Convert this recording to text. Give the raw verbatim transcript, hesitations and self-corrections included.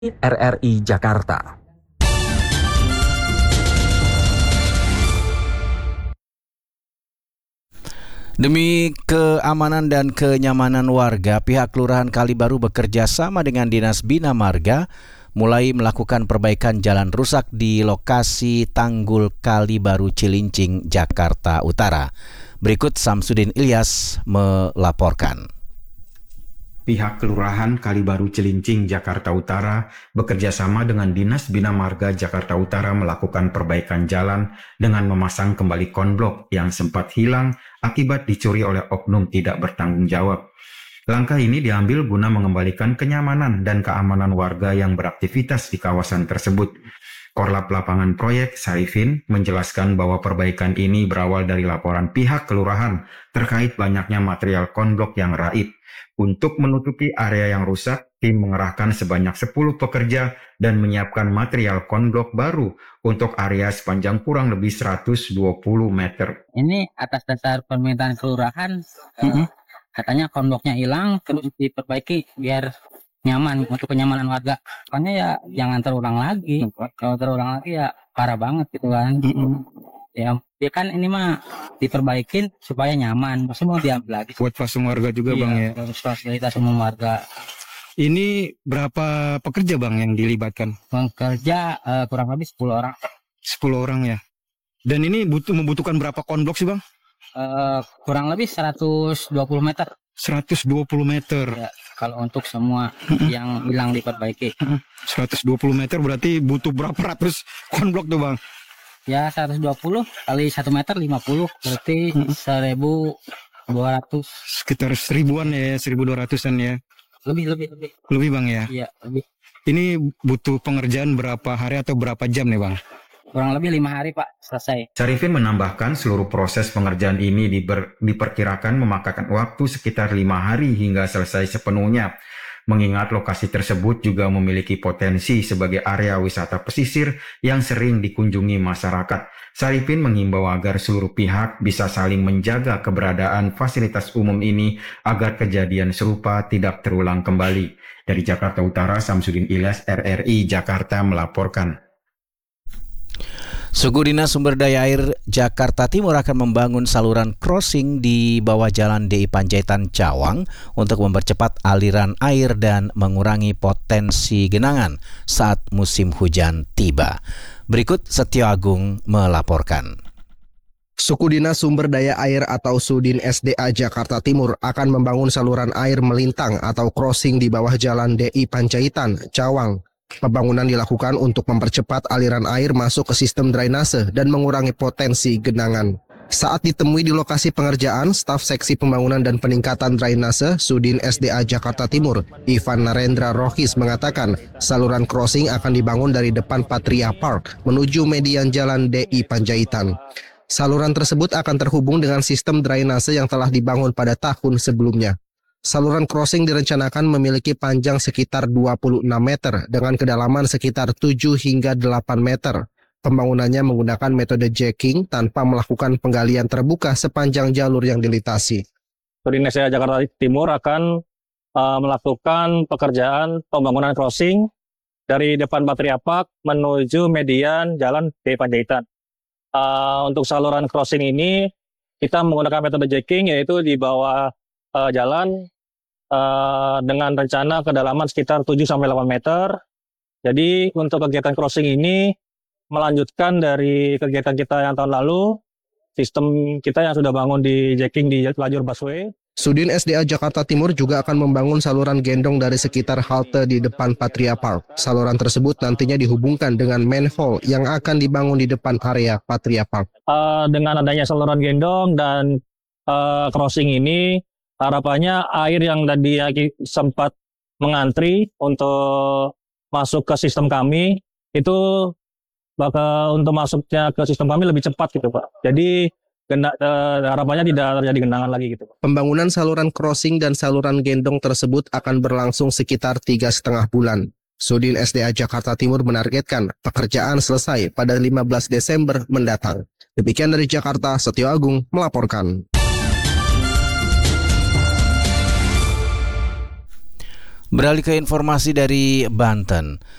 R R I Jakarta. Demi keamanan dan kenyamanan warga, pihak Kelurahan Kalibaru bekerja sama dengan Dinas Bina Marga mulai melakukan perbaikan jalan rusak di lokasi Tanggul Kalibaru Cilincing, Jakarta Utara. Berikut Samsudin Ilyas melaporkan. Pihak Kelurahan Kalibaru Cilincing, Jakarta Utara bekerja sama dengan Dinas Bina Marga Jakarta Utara melakukan perbaikan jalan dengan memasang kembali konblok yang sempat hilang akibat dicuri oleh oknum tidak bertanggung jawab. Langkah ini diambil guna mengembalikan kenyamanan dan keamanan warga yang beraktivitas di kawasan tersebut. Korlap Lapangan Proyek Sarifin menjelaskan bahwa perbaikan ini berawal dari laporan pihak kelurahan terkait banyaknya material konblok yang raib. Untuk menutupi area yang rusak, tim mengerahkan sebanyak sepuluh pekerja dan menyiapkan material konblok baru untuk area sepanjang kurang lebih seratus dua puluh meter. Ini atas dasar permintaan kelurahan, mm-hmm. katanya konbloknya hilang, terus diperbaiki biar nyaman untuk kenyamanan warga. Pokoknya ya jangan terulang lagi. Kalau terulang lagi ya parah banget gitu kan. Mm-hmm. Ya, ya kan ini mah diperbaikin supaya nyaman. Maksudnya mau diambil lagi. Buat fasum warga juga, iya, Bang ya. Fasilitas umum warga. Ini berapa pekerja, Bang, yang dilibatkan? Pekerja uh, kurang lebih sepuluh orang. sepuluh orang ya. Dan ini butuh membutuhkan berapa konblok sih, Bang? Uh, kurang lebih seratus dua puluh meter. seratus dua puluh meter. Ya, kalau untuk semua yang hilang diperbaiki. seratus dua puluh meter berarti butuh berapa ratus konblok tuh, Bang? Ya seratus dua puluh kali satu meter lima puluh berarti seribu dua ratus. Sekitar seribuan ya, seribu dua ratusan ya. Lebih lebih lebih. Lebih, Bang ya. Iya lebih. Ini butuh pengerjaan berapa hari atau berapa jam nih, Bang? Kurang lebih lima hari, Pak, selesai. Sarifin menambahkan seluruh proses pengerjaan ini diber, diperkirakan memakan waktu sekitar lima hari hingga selesai sepenuhnya. Mengingat lokasi tersebut juga memiliki potensi sebagai area wisata pesisir yang sering dikunjungi masyarakat. Sarifin mengimbau agar seluruh pihak bisa saling menjaga keberadaan fasilitas umum ini agar kejadian serupa tidak terulang kembali. Dari Jakarta Utara, Samsudin Ilyas, R R I Jakarta melaporkan. Suku Dinas Sumber Daya Air Jakarta Timur akan membangun saluran crossing di bawah Jalan D I Panjaitan Cawang untuk mempercepat aliran air dan mengurangi potensi genangan saat musim hujan tiba. Berikut Setio Agung melaporkan. Suku Dinas Sumber Daya Air atau Sudin S D A Jakarta Timur akan membangun saluran air melintang atau crossing di bawah Jalan D I Panjaitan Cawang. Pembangunan dilakukan untuk mempercepat aliran air masuk ke sistem drainase dan mengurangi potensi genangan. Saat ditemui di lokasi pengerjaan, staf Seksi Pembangunan dan Peningkatan Drainase Sudin S D A Jakarta Timur, Ivan Narendra Rohis mengatakan, saluran crossing akan dibangun dari depan Patria Park menuju median Jalan D I Panjaitan. Saluran tersebut akan terhubung dengan sistem drainase yang telah dibangun pada tahun sebelumnya. Saluran crossing direncanakan memiliki panjang sekitar dua puluh enam meter dengan kedalaman sekitar tujuh hingga delapan meter. Pembangunannya menggunakan metode jacking tanpa melakukan penggalian terbuka sepanjang jalur yang dilintasi. Dinas Jakarta Timur akan uh, melakukan pekerjaan pembangunan crossing dari depan Patria Park menuju median Jalan D I Panjaitan. Uh, untuk saluran crossing ini kita menggunakan metode jacking, yaitu di bawah Uh, jalan uh, dengan rencana kedalaman sekitar tujuh sampai delapan meter. Jadi untuk kegiatan crossing ini melanjutkan dari kegiatan kita yang tahun lalu, sistem kita yang sudah bangun di jacking di lajur busway. Sudin S D A Jakarta Timur juga akan membangun saluran gendong dari sekitar halte di depan Patria Park. Saluran tersebut nantinya dihubungkan dengan manhole yang akan dibangun di depan area Patria Park. Uh, dengan adanya saluran gendong dan uh, crossing ini, harapannya air yang tadi sempat mengantri untuk masuk ke sistem kami, itu bakal untuk masuknya ke sistem kami lebih cepat gitu, Pak. Jadi gena, eh, harapannya tidak terjadi genangan lagi gitu, Pak. Pembangunan saluran crossing dan saluran gendong tersebut akan berlangsung sekitar tiga setengah bulan. Sudin S D A Jakarta Timur menargetkan pekerjaan selesai pada lima belas Desember mendatang. Demikian dari Jakarta, Setio Agung melaporkan. Beralih ke informasi dari Banten.